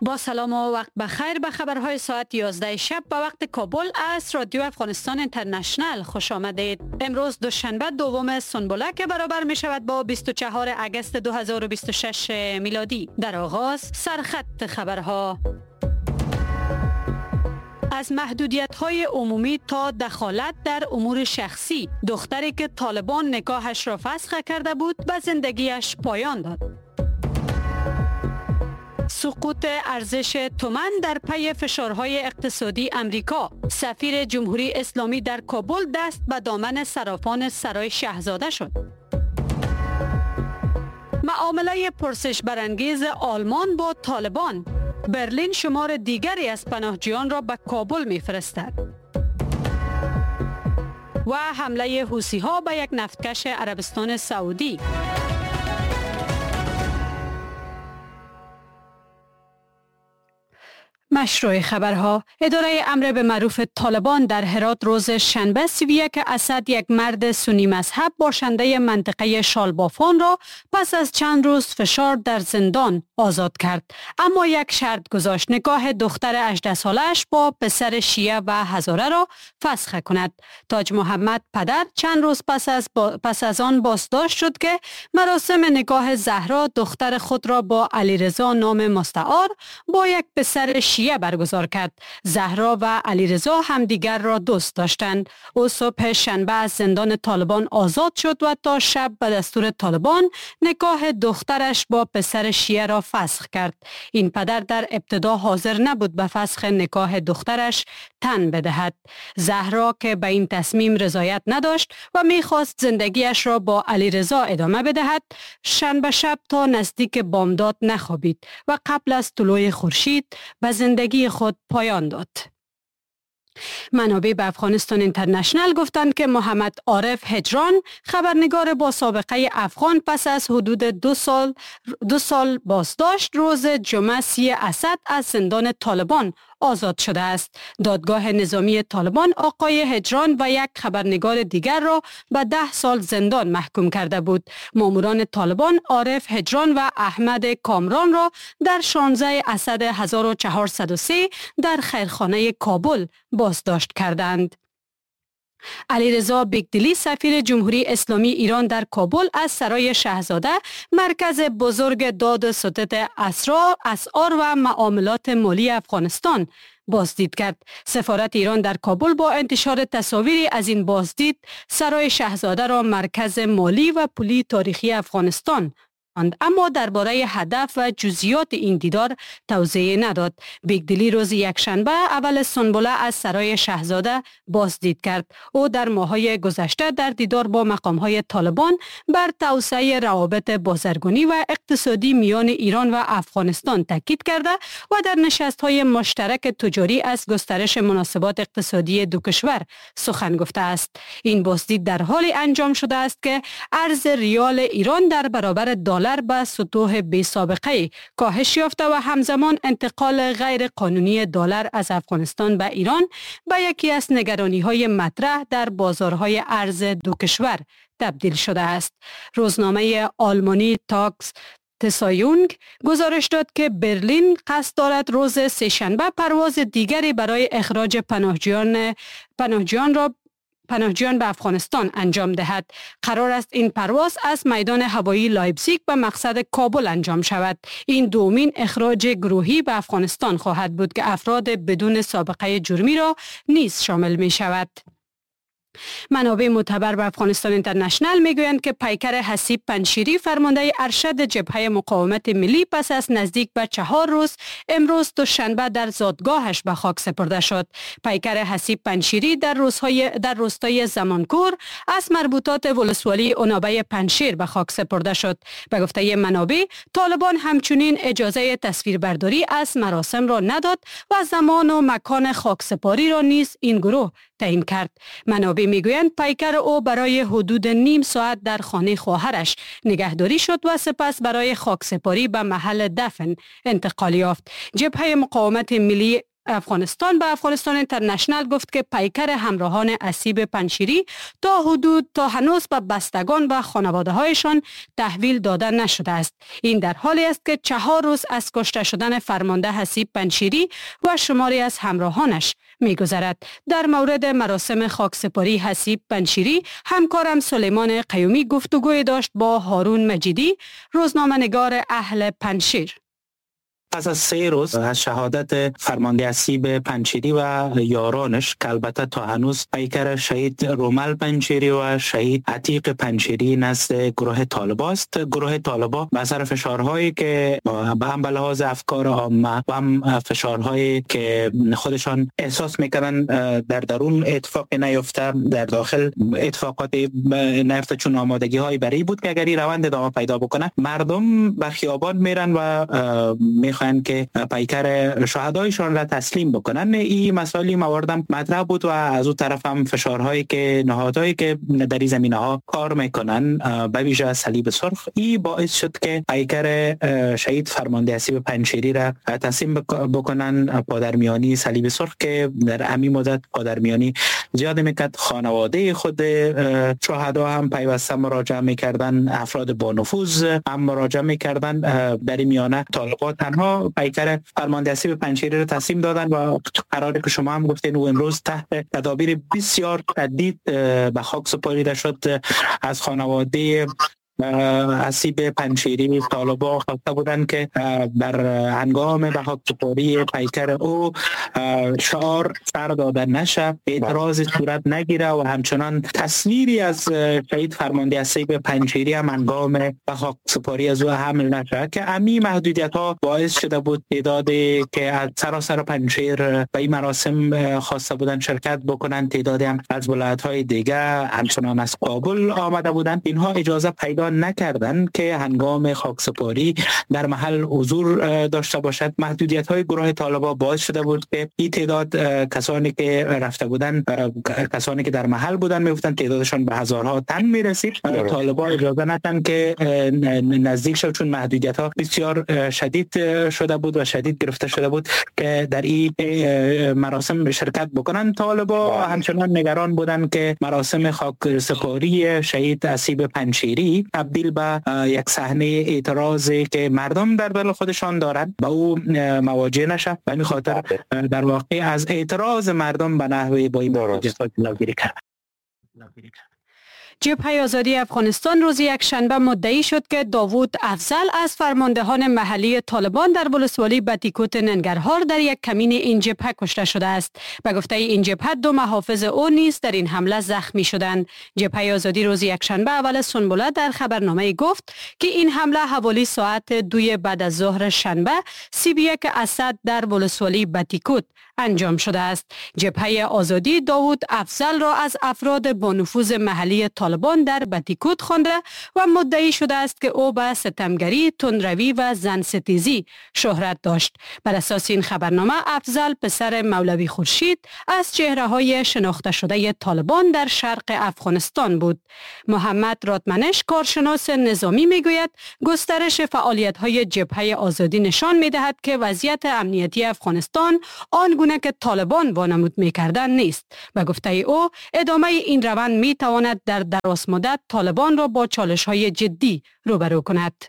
با سلام و وقت بخیر به خبرهای ساعت 11 شب به وقت کابل از رادیو افغانستان اینترنشنل خوش آمدید. امروز دوشنبه دوم سنبله که برابر می شود با 24 اگست 2026 میلادی. در آغاز سرخط خبرها. از محدودیت‌های عمومی تا دخالت در امور شخصی، دختری که طالبان نکاحش را فسخ کرده بود به زندگیش پایان داد. سقوط ارزش تومان در پی فشارهای اقتصادی امریکا. سفیر جمهوری اسلامی در کابل دست به دامن صرافان سرای شاهزاده شد. معامله پرسش برانگیز آلمان با طالبان. برلین شمار دیگری از پناهجویان را به کابل می‌فرستد. و حمله حوثی‌ها به یک نفتکش عربستان سعودی. مشروع خبرها. اداره امر به معروف طالبان در هرات روز شنبه 31 اسد یک مرد سنی مذهب باشنده منطقه شالبافان را پس از چند روز فشار در زندان آزاد کرد، اما یک شرط گذاشت: نکاح دختر 18 سالش با پسر شیعه و هزاره را فسخ کند. تاج محمد پدر چند روز پس از آن بازداشت شد که مراسم نکاح زهرا دختر خود را با علیرضا نام مستعار با یک پسر شیعه برگزار کرد. زهرا و علیرضا همدیگر را دوست داشتند. او صبح شنبه از زندان طالبان آزاد شد و تا شب به دستور طالبان نکاح دخترش با پسر شیعه را فسخ کرد. این پدر در ابتدا حاضر نبود به فسخ نکاح دخترش تن بدهد. زهرا که به این تصمیم رضایت نداشت و می‌خواست زندگیش را با علیرضا ادامه بدهد، شنبه شب تا نزدیک بامداد نخوابید و قبل از طلوع خورشید به زندگی خود پایان داد. منابع به افغانستان اینترنشنل گفتند که محمد عارف هجران، خبرنگار با سابقه افغان، پس از حدود دو سال بازداشت روز جمعه 30 اسد از زندان طالبان آزاد شده است. دادگاه نظامی طالبان آقای هجران و یک خبرنگار دیگر را به 10 سال زندان محکوم کرده بود. ماموران طالبان عارف هجران و احمد کامران را در 16 اسد 1403 در خیرخانه کابل بازداشت کردند. علیرضا بیگدلی، سفیر جمهوری اسلامی ایران در کابل، از سرای شاهزاده، مرکز بزرگ داد و ستد اسعار و معاملات مالی افغانستان، بازدید کرد. سفارت ایران در کابل با انتشار تصاویری از این بازدید سرای شاهزاده را مرکز مالی و پولی تاریخی افغانستان اما درباره هدف و جزئیات این دیدار توضیح نداد. بیگدلی روز یکشنبه اول سنبله از سرای شاهزاده بازدید کرد. او در ماه‌های گذشته در دیدار با مقام‌های طالبان بر توسعه روابط بازرگانی و اقتصادی میان ایران و افغانستان تاکید کرده و در نشست‌های مشترک تجاری از گسترش مناسبات اقتصادی دو کشور سخن گفته است. این بازدید در حالی انجام شده است که ارز ریال ایران در برابر دلار به سطوح بی سابقه کاهش یافته و همزمان انتقال غیر قانونی دلار از افغانستان به ایران به یکی از نگرانی‌های مطرح در بازارهای ارز دو کشور تبدیل شده است. روزنامه آلمانی تاکس تسایونگ گزارش داد که برلین قصد دارد روز سه‌شنبه پرواز دیگری برای اخراج پناهجویان به افغانستان انجام دهد. قرار است این پرواز از میدان هوایی لایپزیگ به مقصد کابل انجام شود. این دومین اخراج گروهی به افغانستان خواهد بود که افراد بدون سابقه جرمی را نیز شامل می شود. منابع معتبر به افغانستان اینترنشنل میگویند که پیکر حسیب پنشیری، فرمانده ارشد جبهه مقاومت ملی، پس از نزدیک به 4 روز امروز دوشنبه در زادگاهش به خاک سپرده شد. پیکر حسیب پنشیری در روستای زمانکور از مربوطات ولسوالی عنابه پنشیر به خاک سپرده شد. به گفته منابع، طالبان همچنین اجازه تصویربرداری از مراسم را نداد و زمان و مکان خاکسپاری را نیز این گروه تعیین کرد. منابع میگویند پیکر او برای حدود نیم ساعت در خانه خواهرش نگهداری شد و سپس برای خاکسپاری به محل دفن انتقال یافت. جبهه مقاومت ملی افغانستان به افغانستان اینترنشنال گفت که پیکر همراهان اسیب پنجشیری تا هنوز به بستگان و خانواده هایشان تحویل داده نشده است. این در حالی است که 4 روز از کشته شدن فرمانده حسیب پنجشیری و شماری از همراهانش می‌گذرد. در مورد مراسم خاکسپاری حسیب پنجشیری همکارم سلیمان قیومی گفتگوی داشت با هارون مجیدی، روزنامه‌نگار اهل پنجشیر. پس از 3 روز از شهادت فرمانده اسیب پنجشیری و یارانش که البته تا هنوز پیکر شهید رومل پنجشیری و شهید عتیق پنجشیری نزد گروه طالبان است. گروه طالبان به اثر فشارهایی که هم به لحاظ افکار عامه و هم فشارهایی که خودشان احساس میکنن در درون اتفاق نیفته، در داخل اتفاقات نیفته، چون آمادگی های برای بود که اگر این روند ادامه پیدا بکنه مردم به خیابان میرن و که پیکر شهدایشان را تسلیم بکنن. این مسائلی مواردم مطرح بود و از اون طرف هم فشارهایی که نهادهایی که در این زمینه ها کار میکنن به ویژه صلیب سرخ، این باعث شد که پیکر شهید فرمانده اسیب پنجشیری را تسلیم بکنن. پادرمیانی صلیب سرخ که در همین مدت پادرمیانی زیاد میکرد، خانواده خود شهدا هم پیوسته مراجعه میکردن، افراد با نفوذ هم مراجعه میکردن. در میانه طالبان تنها پیکر فرمانده اسیب پنجشیری را تسلیم دادن و قراری که شما هم گفتین و امروز تحت تدابیر بسیار شدید به خاک سپرده شد. از خانواده اسیب پنجشیری طالبان خواسته بودند که در هنگام به خاک سپاری پیکر او شعار سر داده نشه، اعتراض صورت نگیره و همچنان تصویری از شهید فرمانده اسیب پنجشیری هم هنگام به خاک سپاری از او حمل نشه، که امی محدودیت ها باعث شده بود تعدادی که از سراسر پنجشیر به این مراسم خواسته بودند شرکت بکنند، تعدادی هم از ولایت های دیگه همچنان از کابل آمده بودند، اینها اجازه پیدا نکردن که هنگام خاکسپاری در محل حضور داشته باشد. محدودیت های گروه طالبان باعث شده بود که این تعداد کسانی که رفته بودن، کسانی که در محل بودن میگفتن تعدادشان به هزارها تن میرسید. طالبان اجازه ندادن که نزدیک شد، چون محدودیت ها بسیار شدید شده بود و شدید گرفته شده بود که در این مراسم شرکت بکنن. طالبان همچنان نگران بودن که مراسم خاکسپاری شهید اسیب پنجشیری تبدیل به یک صحنه اعتراضی که مردم در دل خودشان دارند با او مواجه نشه. به این خاطر در واقع از اعتراض مردم به نحوی با این محدودیت‌ها جلوگیری کرد. جبهه آزادی افغانستان روز یکشنبه مدعی شد که داوود افضل از فرماندهان محلی طالبان در ولسوالی بتیکوت ننگرهار در یک کمین این جبهه کشته شده است. به گفته این جبهه 2 محافظ او نیز در این حمله زخمی شدند. جبهه آزادی روز یکشنبه اول سنبله در خبرنامه گفت که این حمله حوالی ساعت 2 بعد از ظهر شنبه 31 اسد در ولسوالی بتیکوت انجام شده است. جبهه آزادی داوود افضل را از افراد با نفوذ محلی طالبان در بتیکوت خوانده و مدعی شده است که او به ستمگری، تندروی و زن ستیزی شهرت داشت. بر اساس این خبرنامه افضل پسر مولوی خورشید از چهره‌های شناخته شده طالبان در شرق افغانستان بود. محمد رادمنش کارشناس نظامی میگوید گسترش فعالیت‌های جبهه آزادی نشان می‌دهد که وضعیت امنیتی افغانستان آنگونه که طالبان وانمود می‌کردند نیست. به گفته او ادامه این روند می‌تواند در دراز مدت طالبان را با چالش‌های جدی روبرو کند.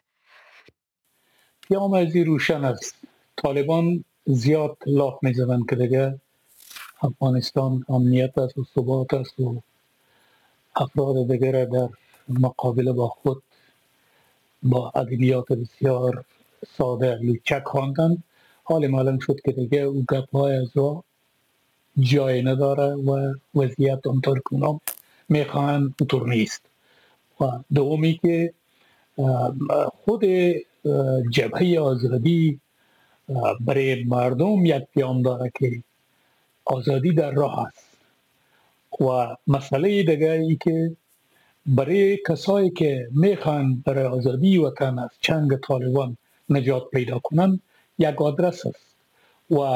پیام‌ازی روشن است. طالبان زیاد لاف می‌زنند که دیگه افغانستان امنیت است و ثبات است و افراد دیگر در مقابل با خود با ادبیات بسیار ساده لوچک خواندند. حال معلوم شد که دیگه او گپ‌های از را جای نداره و وضعیت اونطور که اونا میخواهند اونطور نیست. و دومی که خود جبهه آزادی برای مردم یک پیام داره که آزادی در راه است و مسئله دیگه ای که برای کسایی که میخوان برای آزادی وطن از چنگ طالبان نجات پیدا کنن یک آدرس است. و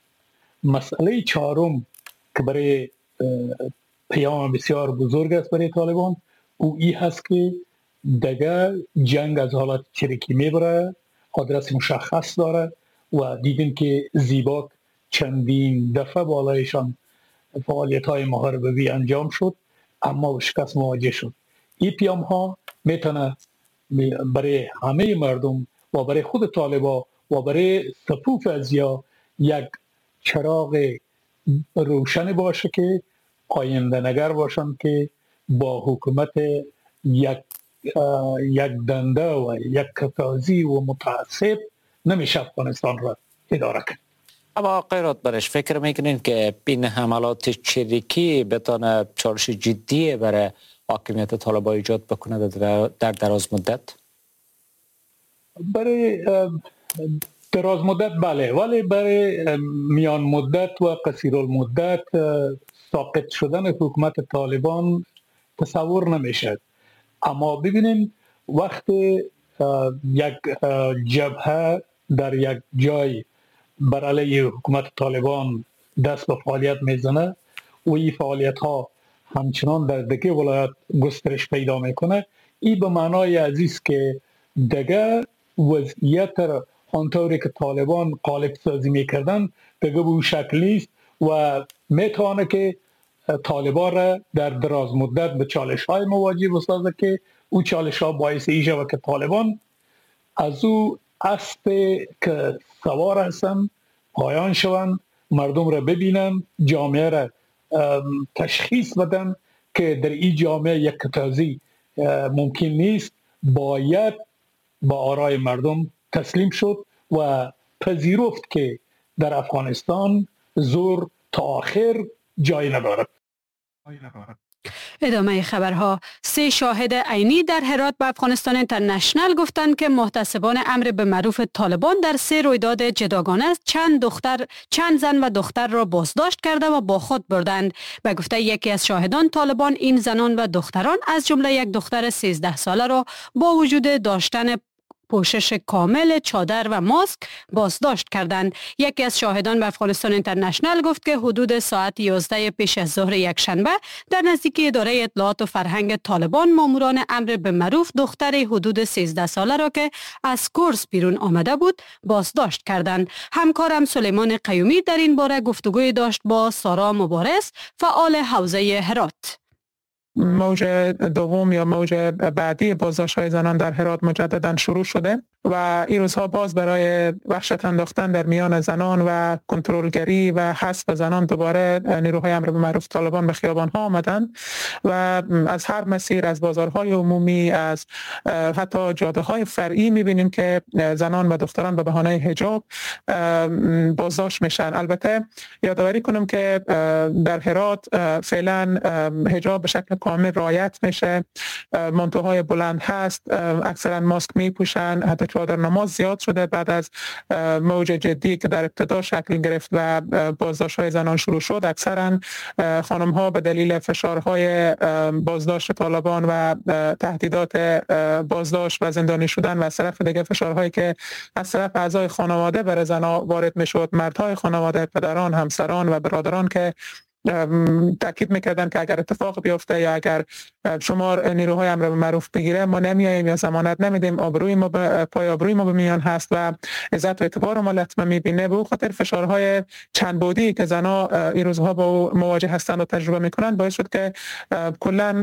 مسئله چهارم که برای پیام بسیار بزرگ است برای طالبان او ای هست که دیگه جنگ از حالت چریکی میبره، آدرس مشخص داره و دیدیم که زیباک چندین دفعه بالایشان فعالیت‌های محاربه‌ای انجام شد، اما با شکست مواجه شد. این پیام‌ها میتونه برای همه مردم و برای خود طالبان و برای صفوف ازیا یک چراغ روشن باشه که آینده نگر باشند که با حکومت یک دنده و یک کتازی و متعصب نمیشه افغانستان را اداره کرد. اما قیرات برش فکر میکنین که این حملات چریکی بتانه چالش جدی برای حاکمیت طالبان ایجاد بکنه در دراز مدت؟ برای دراز مدت بله، ولی برای میان مدت و قصیر المدت ساقط شدن حکومت طالبان تصور نمیشد. اما ببینیم وقتی یک جبهه در یک جای بر علیه حکومت طالبان دست به فعالیت میزنه و این فعالیت ها همچنان در دیگه ولایت گسترش پیدا میکنه، این به معنای عزیز که دیگه وضعیت آنطوری که طالبان قالب سازی میکردن دیگه به اون شکل نیست و میتونه که طالبان را در دراز مدت به چالش های مواجه بسازه که او چالش ها باعث ایشه و که طالبان از او اسب که سوار هستن پایان شوند، مردم را ببینن، جامعه را تشخیص بدن که در این جامعه یک کتازی ممکن نیست، باید با آرای مردم تسلیم شد و پذیرفت که در افغانستان زور تا آخر جای ندارد. ادامه خبرها. 3 شاهد عینی در هرات به افغانستان اینترنشنال گفتند که محتسبان امر به معروف طالبان در 3 رویداد جداگانه چند زن و دختر را بازداشت کرده و با خود بردند. به گفته یکی از شاهدان، طالبان این زنان و دختران از جمله یک دختر 13 ساله را با وجود داشتن پوشش کامل، چادر و ماسک بازداشت کردند. یکی از شاهدان به افغانستان اینترنشنال گفت که حدود ساعت 11 پیش از ظهر یک شنبه در نزدیکی اداره اطلاعات و فرهنگ طالبان ماموران امر به معروف دختر حدود 13 ساله را که از کورس بیرون آمده بود بازداشت کردند. همکارم سلیمان قیومی در این باره گفتگوی داشت با سارا مبارز، فعال حوزه هرات. موج دوم یا موج بعدی بازداشت‌های زنان در هرات مجددا شروع شده و این روزها باز برای وحشت انداختن در میان زنان و کنترلگری و حذف زنان دوباره نیروهای امر به معروف طالبان به خیابان‌ها آمدند و از هر مسیر، از بازارهای عمومی، از حتی جاده‌های فرعی می‌بینیم که زنان و دختران به بهانه حجاب بازداشت میشن. البته یادآوری کنم که در هرات فعلا حجاب به شکل کامل رعایت میشه، مانتوهای بلند هست، اکثرا ماسک میپوشن، حتی چادر نماز زیاد شده بعد از موج جدی که در ابتدا شکل گرفت و بازداشت‌های زنان شروع شد. اکثرا خانم‌ها به دلیل فشارهای بازداشت طالبان و تهدیدات بازداشت و زندانی شدن و از طرف دیگه فشارهایی که از طرف اعضای خانواده بر زنان وارد میشد، مردهای خانواده، پدران، همسران و برادران که تاکید میکردن که اگر اتفاق بیفته یا اگر شمار نیروهای امر به معروف بگیره ما نمیاییم یا ضمانت نمیدیم، آبروی ما پای آبروی ما به میان هست و عزت و اعتبار ما لطمه میبینه. به خاطر فشارهای چند بعدی که زنا این روزها با مواجه هستند و تجربه میکنن باعث شد که کلا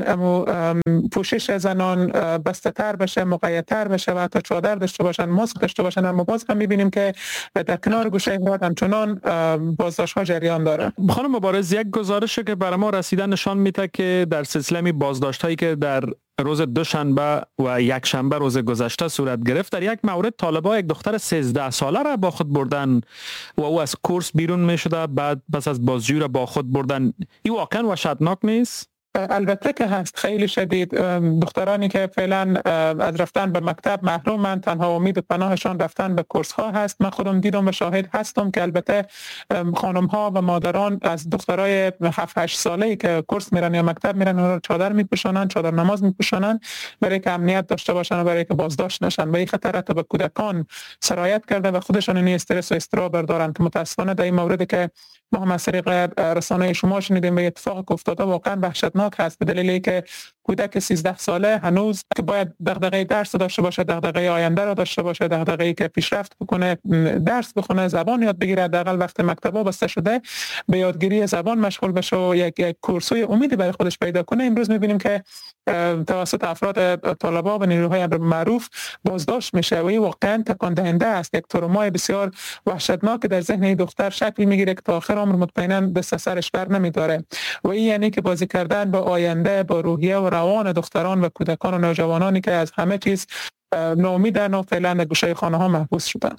پوشش زنان بسته تر بشه، مقید تر بشه و حتی چادر داشته باشن، ماسک داشته باشن. اما باز هم میبینیم که در کنار گوشه هرات همچنان بازداشت‌ها جریان داره. خانم مبارز، یک گزارشی که برای ما رسیده نشان میده که در سلسله بازداشت‌هایی که در روز دوشنبه و یک شنبه روز گذشته صورت گرفت، در یک مورد طالبان یک دختر 13 ساله را با خود بردن و او از کورس بیرون می شده، بعد پس از بازجویی را با خود بردن. این واقعا وحشتناک نیست؟ البته که هست، خیلی شدید. دخترانی که فعلا از رفتن به مکتب محرومند، تنها امید پناهشان رفتن به کورس ها هست. من خودم دیدم و شاهد هستم که البته خانم ها و مادران از دخترای 7-8 ساله‌ای که کورس میرن یا مکتب میرن اونها چادر میپوشونن، چادر نماز میپوشونن برای که امنیت داشته باشن و برای که بازداشت نشن و این خطر حتی به کودکان سرایت کرده و خودشان این استرس و اضطراب دارن که متاسفانه در این موردی که ما هم از طریق رسانه شما شنیدیم به اتفاق افتاده واقعا وحشتناک هست، به دلیلی که کودک 13 ساله هنوز که باید دغدغه درس داشته باشه، دغدغه آینده را داشته باشه، دغدغه‌ای که پیشرفت بکنه، درس بخونه، زبان یاد بگیره، حداقل وقت مکتبا بسته شده به یادگیری زبان مشغول بشه و یک کورسوی امیدی برای خودش پیدا کنه. امروز می‌بینیم که توسط افراد طالبان و نیروهای معروف بازداشت میشه و این واقعا تکان دهنده است. یک ترومای بسیار وحشتناک در ذهن دختر شکل میگیره که تا آخر عمر مطمئنا دست سرش بر نمیداره و این یعنی که بازی کردن با آینده، با روحیه و روان دختران و کودکان و نوجوانانی که از همه چیز ناامیدن و فعلا در گوشه خانه ها محبوس شدن.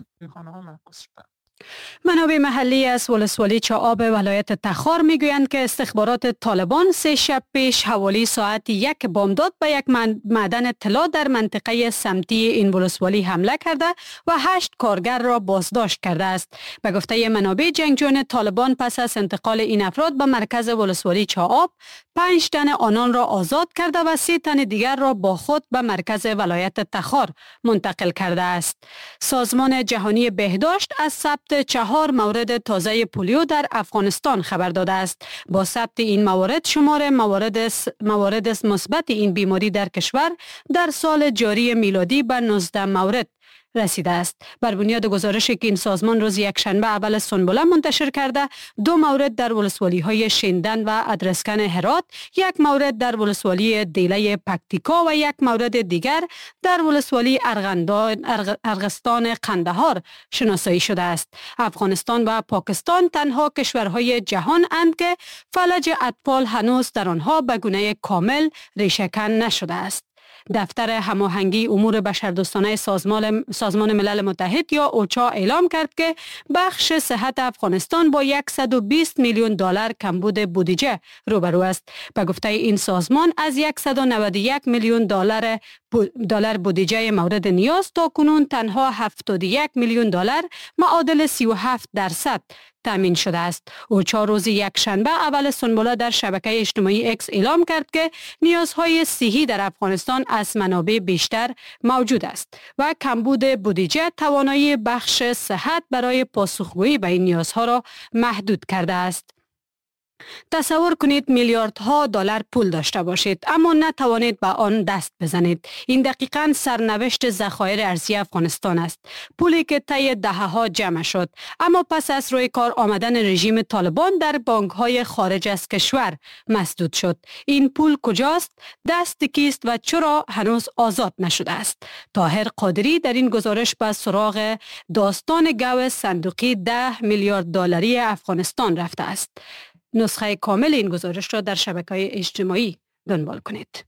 منابع محلی از ولسوالی چاآب ولایت تخار میگویند که استخبارات طالبان 3 شب پیش حوالی ساعت 1 بامداد به یک معدن طلا در منطقه سمتی این ولسوالی حمله کرده و 8 کارگر را بازداشت کرده است. به گفته منابع جنگجویان طالبان پس از انتقال این افراد به مرکز ولسوالی چاآب 5 تن آنان را آزاد کرده و 3 تن دیگر را با خود به مرکز ولایت تخار منتقل کرده است. سازمان جهانی بهداشت از ثبت 4 مورد تازه پولیو در افغانستان خبر داده است. با ثبت این موارد شمار موارد مثبت این بیماری در کشور در سال جاری میلادی به 19 مورد رسیده است. بر بنیاد گزارشی که این سازمان روز یکشنبه اول سنبله منتشر کرده، 2 مورد در ولسوالی های شیندن و ادرسکن هرات، 1 مورد در ولسوالی دیله پکتیکا و 1 مورد دیگر در ولسوالی ارغستان قندهار شناسایی شده است. افغانستان و پاکستان تنها کشورهای جهان اند که فلج اطفال هنوز در آنها به گونه کامل ریشه‌کن نشده است. دفتر هماهنگی امور بشردوستانه سازمان ملل متحد یا اوچا اعلام کرد که بخش صحت افغانستان با 120 میلیون دلار کمبود بودجه روبرو است. به گفته این سازمان از 191 میلیون دلار بودجه مورد نیاز تا کنون تنها 71 میلیون دلار معادل 37% تامین شده است. اوچا روز یکشنبه اول سنبله در شبکه اجتماعی اکس اعلام کرد که نیازهای صحی در افغانستان از منابع بیشتر موجود است و کمبود بودجه توانایی بخش صحت برای پاسخگویی به این نیازها را محدود کرده است. تصور کنید میلیاردها دلار پول داشته باشید اما نتوانید به آن دست بزنید. این دقیقاً سرنوشت ذخایر ارزی افغانستان است. پولی که طی دهه‌ها جمع شد اما پس از روی کار آمدن رژیم طالبان در بانک‌های خارج از کشور مسدود شد. این پول کجاست؟ دست کیست و چرا هنوز آزاد نشده است؟ طاهر قادری در این گزارش به سراغ داستان گو صندوقی 10 میلیارد دلاری افغانستان رفته است. نسخه کامل این گزارش را در شبکه‌های اجتماعی دنبال کنید.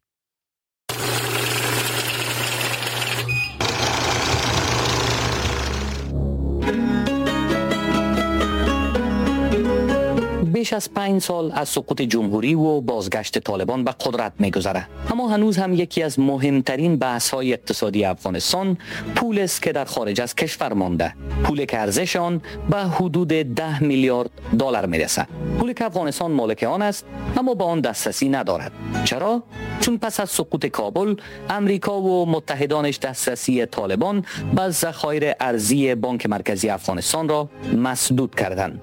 بیش از 5 سال از سقوط جمهوری و بازگشت طالبان به قدرت می‌گذرد، اما هنوز هم یکی از مهمترین بحث‌های اقتصادی افغانستان پول است که در خارج از کشور مانده. پولی که ارزش آن به حدود 10 میلیارد دلار میرسد. پولی که افغانستان مالک آن است اما به آن دسترسی ندارد. چرا؟ چون پس از سقوط کابل امریکا و متحدانش دسترسی طالبان به ذخایر ارزی بانک مرکزی افغانستان را مسدود کردند.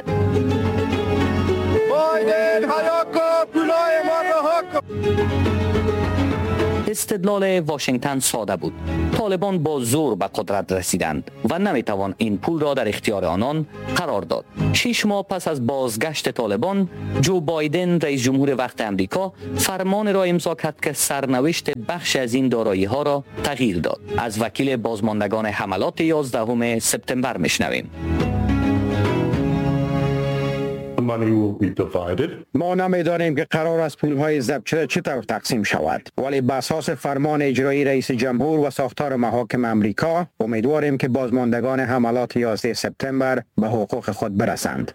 استدلال واشنگتن ساده بود. طالبان با زور به قدرت رسیدند و نمیتوان این پول را در اختیار آنان قرار داد. 6 ماه پس از بازگشت طالبان، جو بایدن رئیس جمهور وقت امریکا فرمان را امضا کرد که سرنوشت بخش از این دارایی ها را تغییر داد. از وکیل بازماندگان حملات 11 سپتامبر میشنویم. ما نمیدانیم که قرار است پولهای ضبط شده چطور تقسیم شود، ولی به اساس فرمان اجرایی رئیس جمهور و ساختار محاکم امریکا امیدواریم که بازماندگان حملات 11 سپتامبر به حقوق خود برسند.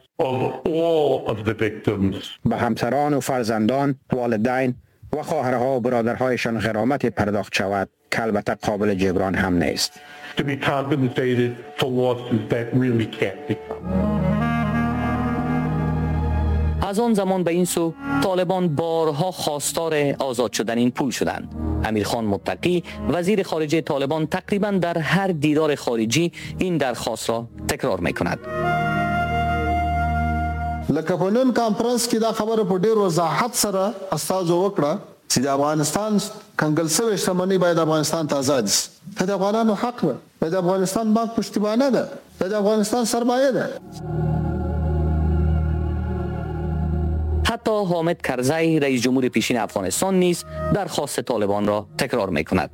به همسران و فرزندان، والدین و خواهرها و برادرهایشان غرامت پرداخت شود که البته قابل جبران هم نیست. از آن زمان به این سو طالبان بارها خواستار آزاد شدن این پول شدند. امیرخان متقی وزیر خارجه طالبان تقریبا در هر دیدار خارجی این درخواست را تکرار می کند. لکه په نن کانفرنس کې دا خبره په ډېر وضاحت سره استازو وکړه چې د افغانستان کنګل شوې شتمنۍ باید افغانستان ته آزاد شي. دا د افغانانو حق دی. دا د افغانستان بانک پشتیبانه ده. دا د افغانستان سرمایه ده. حتی حامد کرزی رئیس جمهور پیشین افغانستان نیز درخواست طالبان را تکرار می‌کند.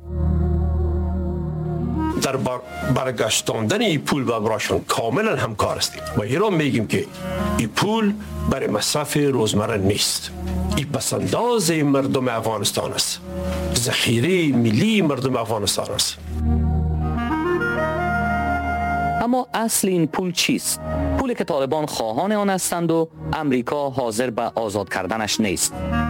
در برگشتاندن این پول به براشون کاملا همکار هستیم و ایران میگیم که این پول برای مصرف روزمره نیست. این پسنداز مردم افغانستان است. ذخیره ملی مردم افغانستان است. اما اصل این پول چیست؟ پولی که طالبان خواهان آن هستند و امریکا حاضر به آزاد کردنش نیست.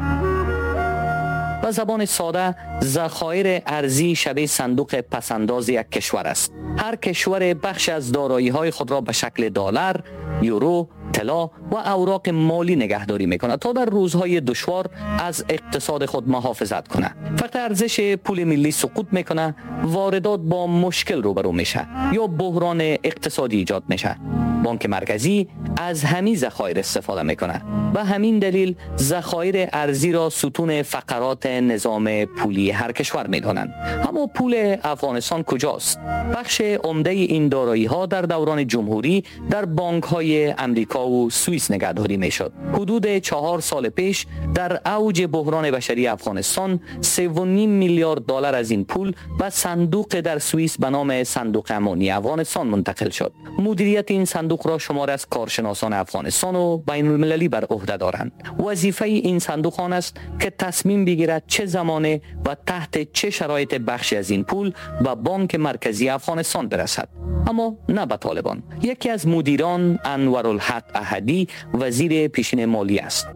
به زبان ساده ذخایر ارزی شبیه صندوق پسنداز یک کشور است. هر کشور بخش از دارایی‌های خود را به شکل دلار، یورو، طلا و اوراق مالی نگهداری میکنه تا در روزهای دشوار از اقتصاد خود محافظت کنه. وقتی ارزش پول ملی سقوط میکنه، واردات با مشکل روبرو میشه یا بحران اقتصادی ایجاد میشه. بانک مرکزی از همین ذخایر استفاده میکنه. به همین دلیل ذخایر ارزی را ستون فقرات نظام پولی هر کشور میدانند. اما پول افغانستان کجاست؟ بخش عمده این دارایی ها در دوران جمهوری در بانک های امریکا و سوئیس نگهداری میشد. حدود 4 سال پیش در اوج بحران بشری افغانستان 3.5 میلیارد دلار از این پول به صندوق در سوئیس به نام صندوق امانی افغانستان منتقل شد. مدیریت این صندوق را شمار از کارشناسان افغانستان و بین المللی بر عهده دارند. وظیفه این صندوق آن است که تصمیم بگیرد چه زمانه و تحت چه شرایط بخشی از این پول به بانک مرکزی افغانستان برسد، اما نه به طالبان. یکی از مدیران انورالحق احدی وزیر پیشین مالی است.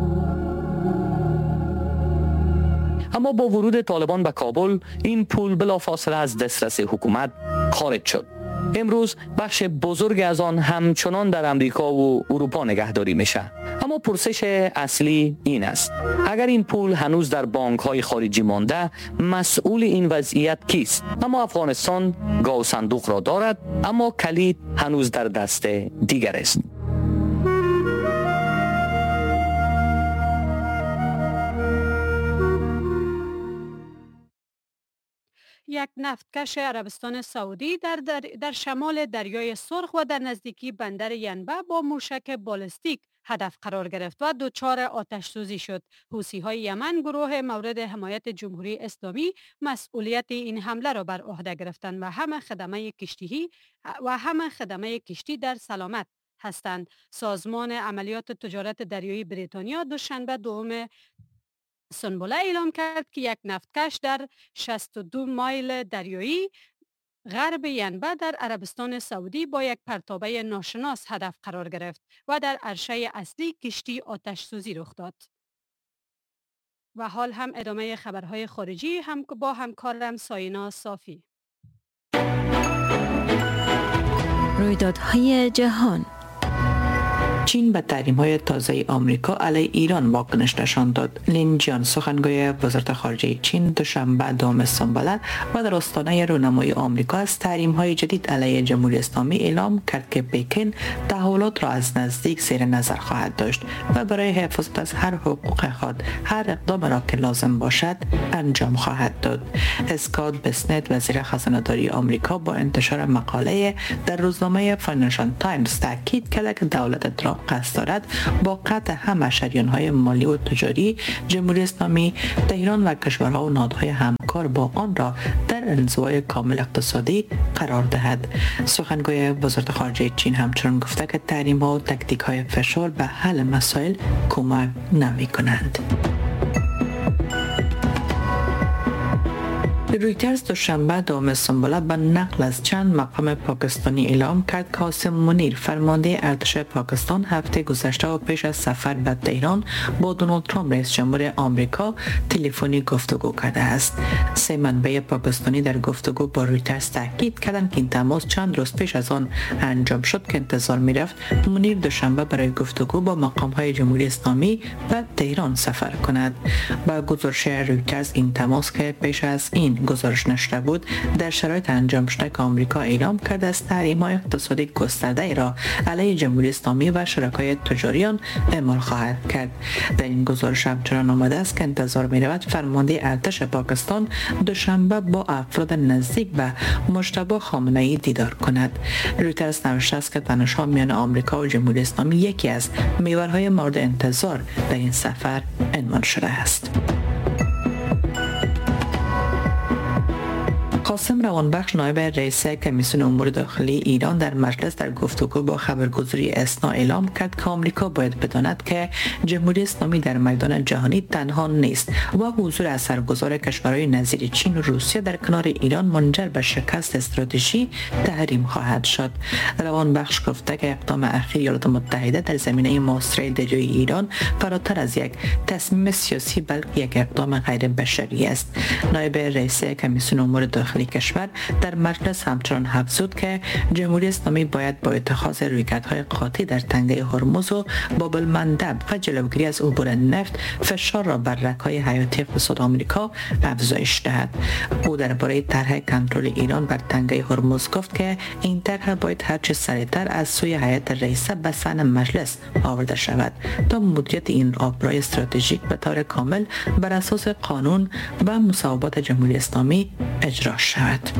اما با ورود طالبان به کابل این پول بلافاصله از دسترس حکومت خارج شد. امروز بخش بزرگ از آن همچنان در امریکا و اروپا نگهداری میشه. اما پرسش اصلی این است: اگر این پول هنوز در بانک های خارجی مانده، مسئول این وضعیت کیست؟ اما افغانستان گاو صندوق را دارد، اما کلید هنوز در دست دیگر است. یک نفتکش عربستان سعودی در شمال دریای سرخ و در نزدیکی بندر ینبع با موشک بالستیک هدف قرار گرفت و دچار آتش سوزی شد. حوثی‌های یمن، گروه مورد حمایت جمهوری اسلامی، مسئولیت این حمله را بر عهده گرفتند و همه خدمه کشتی در سلامت هستند. سازمان عملیات تجارت دریایی بریتانیا دوشنبه دوم سنبله اعلام کرد که یک نفتکش در 62 مایل دریایی غرب ینبع در عربستان سعودی با یک پرتابه ناشناس هدف قرار گرفت و در عرشه اصلی کشتی آتش سوزی رخ داد. و حال هم ادامه خبرهای خارجی با همکارم ساینا صافی. رویدادهای جهان. چین به تحریم‌های تازه آمریکا علیه ایران واکنش نشان داد. لین جیان، سخنگوی وزارت خارجه چین، دوشنبه دوم سنبله و در آستانه رونمایی آمریکا از تحریم‌های جدید علیه جمهوری اسلامی اعلام کرد که پکن تحولات را از نزدیک زیر نظر خواهد داشت و برای حفاظت از هر حقوق خود هر اقدام را که لازم باشد انجام خواهد داد. اسکات بسنت، وزیر خزانه‌داری آمریکا، با انتشار مقاله در روزنامه فاینانشال تایمز تاکید کرد که دولت ترامپ قصد دارد با قطع همه شریان‌های مالی و تجاری جمهوری اسلامی تهران و کشورها و نهادهای همکار با آن را در انزوای کامل اقتصادی قرار دهد. سخنگوی وزارت خارجه چین همچنین گفته که تحریم‌ها و تاکتیک‌های فشار به حل مسائل کمک نمی‌کنند. رویترز دوشنبه دوم سنبله به نقل از چند مقام پاکستانی اعلام کرد که قاسم منیر، فرمانده ارتش پاکستان، هفته گذشته و پیش از سفر به تهران با دونالد ترامپ رئیس جمهور آمریکا تلفنی گفتگو کرده است. سه منبع پاکستانی در گفتگو با رویترز تاکید کردند که این تماس چند روز پیش از آن انجام شد که انتظار می‌رفت منیر دوشنبه برای گفتگو با مقام‌های جمهوری اسلامی به تهران سفر کند. با گزارش رویترز این تماس که پیش از این این گزارش نشده بود، در شرایط انجام شده که آمریکا اعلام کرده است تحریم‌های اقتصادی گسترده را علیه جمهوری اسلامی و شرکای تجاری آن اعمال خواهد کرد. در این گزارش همچنان آمده است که انتظار می‌رود فرمانده ارتش پاکستان دوشنبه با افراد نزدیک به مجتبی خامنه‌ای دیدار کند. رویترز نوشته است که تنش‌ها میان آمریکا و جمهوری اسلامی یکی از محورهای مورد انتظار در این سفر عنوان شده است. قاسم روانبخش نایب رئیس کمیسیون امور داخلی ایران در مجلس در گفتگو با خبرگزاری اسنا اعلام کرد که آمریکا باید بداند که جمهوری اسلامی در میدان جهانی تنها نیست و حضور اثرگذار کشورهای نظیر چین و روسیه در کنار ایران منجر به شکست استراتژی تحریم خواهد شد. روانبخش گفته که اقدام اخیر ایالات متحده در زمینه محاصره دریایی ایران فراتر از یک تصمیم سیاسی بلکه یک اقدام غیر بشری است. نایب رئیس کمیسیون امور داخلی کشور در مجلس همچنان افزود که جمهوری اسلامی باید با اتخاذ رویکردهای قاطع در تنگه هرمز و باب المندب و جلوگیری از عبور نفت فشار را بر رگ‌های حیاتی اقتصاد آمریکا افزایش دهد. او درباره طرح کنترل ایران بر تنگه هرمز گفت که این طرح باید هرچه سریعتر از سوی هیئت رئیسه به صحن مجلس آورده شود تا مدیریت این آبراه استراتژیک به طور کامل بر اساس قانون و مصوبات جمهوری اسلامی اجرا شود.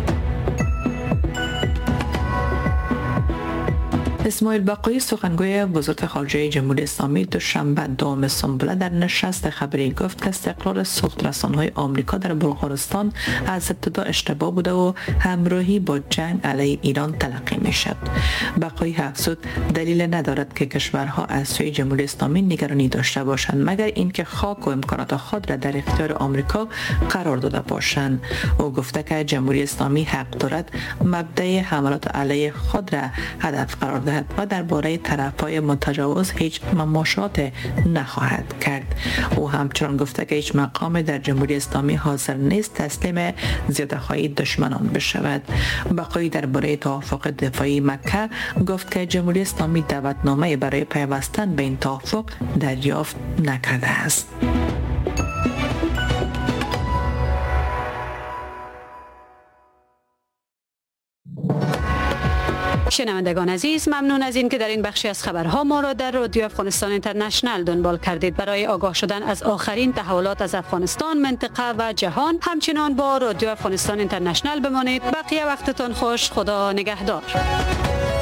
اسماعیل بقایی سخنگوی وزارت خارجه جمهوری اسلامی دوشنبه دوم سنبله در نشست خبری گفت که استقرار سوخت‌رسان‌های آمریکا در بلغارستان از ابتدا اشتباه بوده و همراهی با جنگ علیه ایران تلقی می‌شد. بقایی افزود دلیل ندارد که کشورها از سوی جمهوری اسلامی نگرانی داشته باشند مگر اینکه خاک و امکانات خود را در اختیار آمریکا قرار داده باشند. او گفته که جمهوری اسلامی حق دارد مبدأ حملات علیه خود را هدف قرار دهد و درباره طرف‌های متجاوز هیچ مماشات نخواهد کرد. او همچنان گفته که هیچ مقام در جمهوری اسلامی حاضر نیست تسلیم زیاده‌خواهی دشمنان بشود. بقایی درباره توافق دفاعی مکه گفت که جمهوری اسلامی دعوتنامه برای پیوستن به این توافق دریافت نکرده است. شنوندگان عزیز، ممنون از این که در این بخشی از خبرها ما را در رادیو افغانستان اینترنشنل دنبال کردید. برای آگاه شدن از آخرین تحولات از افغانستان، منطقه و جهان همچنان با رادیو افغانستان اینترنشنل بمانید. بقیه وقتتان خوش. خدا نگهدار.